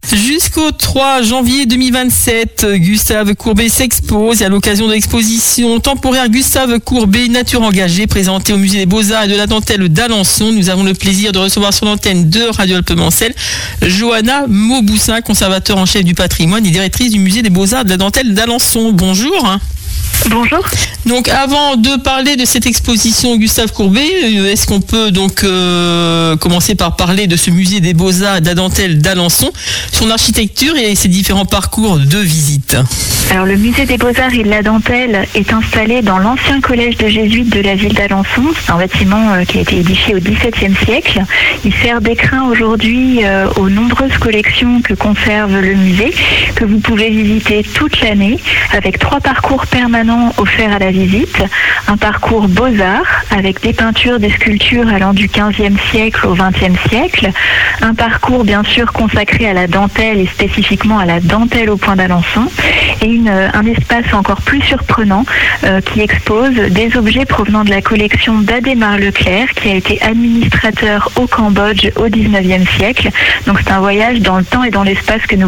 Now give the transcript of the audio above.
Jusqu'au 3 janvier 2027, Gustave Courbet s'expose et à l'occasion de l'exposition temporaire Gustave Courbet, Nature engagée, présentée au Musée des Beaux-Arts et de la Dentelle d'Alençon. Nous avons le plaisir de recevoir sur l'antenne de Radio Alpes-Mancel Johanna Mauboussin, conservateur en chef du patrimoine et directrice du Musée des Beaux-Arts de la Dentelle d'Alençon. Bonjour. Bonjour. Donc avant de parler de cette exposition Gustave Courbet, est-ce qu'on peut donc commencer par parler de ce musée des Beaux-Arts et de la Dentelle d'Alençon, son architecture et ses différents parcours de visite? Alors le musée des Beaux-Arts et de la Dentelle est installé dans l'ancien collège de jésuites de la ville d'Alençon. C'est un bâtiment qui a été édifié au XVIIe siècle. Il sert d'écrin aujourd'hui aux nombreuses collections que conserve le musée, que vous pouvez visiter toute l'année, avec 3 parcours permanents offerts à la visite. Un parcours Beaux-Arts avec des peintures, des sculptures allant du XVe siècle au XXe siècle. Un parcours bien sûr consacré à la dentelle et spécifiquement à la dentelle au point d'Alençon. Et un espace encore plus surprenant qui expose des objets provenant de la collection d'Adhémar Leclerc, qui a été administrateur au Cambodge au XIXe siècle. Donc c'est un voyage dans le temps et dans l'espace que nous